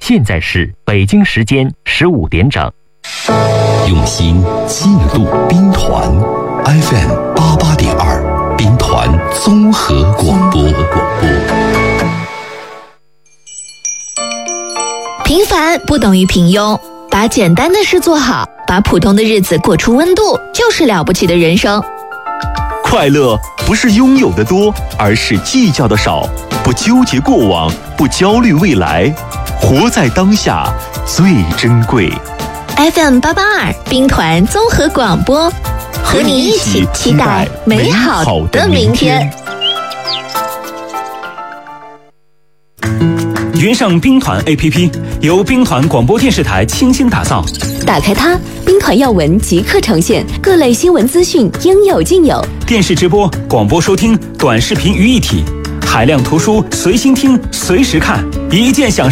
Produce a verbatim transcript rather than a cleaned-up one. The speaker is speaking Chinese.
现在是北京时间十五点整。 用心记录兵团 F M 八八点二，兵团综合广播。 平凡不等于平庸，把简单的事做好，把普通的日子过出温度，就是了不起的人生。 快乐不是拥有的多，而是计较的少。不纠结过往，不焦虑未来，活在当下最珍贵。 F M 八八二兵团综合广播，和你一起期待美好的明天。 云上兵团 A P P 由兵团广播电视台倾心打造， 打开它，兵团要闻即刻呈现，各类新闻资讯应有尽有， 电视直播、广播收听、短视频于一体，海量图书随心听随时看，一键享受